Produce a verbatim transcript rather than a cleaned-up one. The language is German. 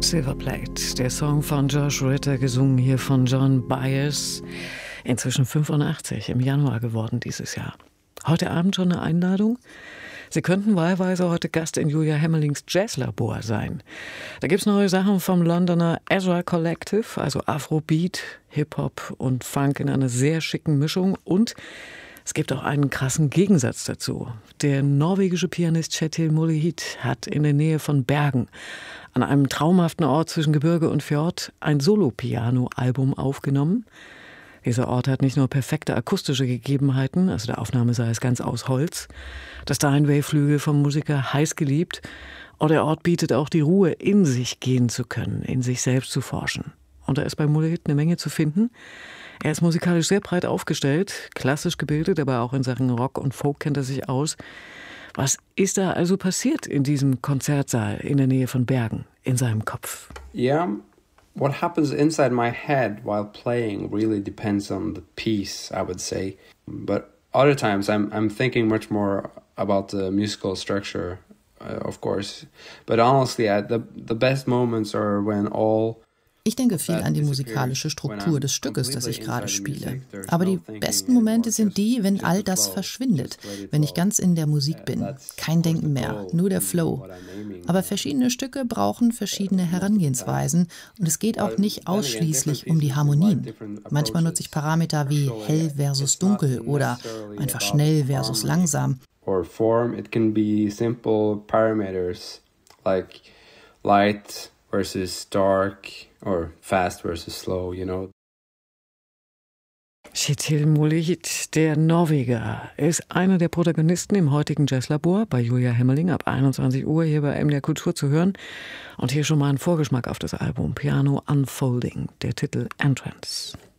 Silverplate, der Song von Josh Ritter, gesungen hier von John Baez, inzwischen fünfundachtzig, im Januar geworden dieses Jahr. Heute Abend schon eine Einladung? Sie könnten wahlweise heute Gast in Julia Hemmerlings Jazzlabor sein. Da gibt's neue Sachen vom Londoner Ezra Collective, also Afrobeat, Hip-Hop und Funk in einer sehr schicken Mischung. Und es gibt auch einen krassen Gegensatz dazu. Der norwegische Pianist Kjetil Mollehit hat in der Nähe von Bergen, an einem traumhaften Ort zwischen Gebirge und Fjord, ein Solo-Piano-Album aufgenommen. Dieser Ort hat nicht nur perfekte akustische Gegebenheiten, also der Aufnahme sei es ganz aus Holz, das Steinway-Flügel vom Musiker heiß geliebt, und der Ort bietet auch die Ruhe, in sich gehen zu können, in sich selbst zu forschen. Und da ist bei Mollehit eine Menge zu finden. Er ist musikalisch sehr breit aufgestellt, klassisch gebildet, aber auch in Sachen Rock und Folk kennt er sich aus. Was ist da also passiert in diesem Konzertsaal in der Nähe von Bergen, in seinem Kopf? Yeah, what happens inside my head while playing really depends on the piece, I would say. But other times I'm I'm thinking much more about the musical structure, uh, of course. But honestly, I, the the best moments are when all Ich denke viel an die musikalische Struktur des Stückes, das ich gerade spiele. Aber die besten Momente sind die, wenn all das verschwindet, wenn ich ganz in der Musik bin. Kein Denken mehr, nur der Flow. Aber verschiedene Stücke brauchen verschiedene Herangehensweisen und es geht auch nicht ausschließlich um die Harmonien. Manchmal nutze ich Parameter wie hell versus dunkel oder einfach schnell versus langsam. Or form, it can be simple parameters like light versus dark or fast versus slow, you know. Kjetil Mollehit, der Norweger, ist einer der Protagonisten im heutigen Jazzlabor bei Julia Hemmerling ab einundzwanzig Uhr hier bei M D R Kultur zu hören. Und hier schon mal ein Vorgeschmack auf das Album Piano Unfolding, der Titel Entrance.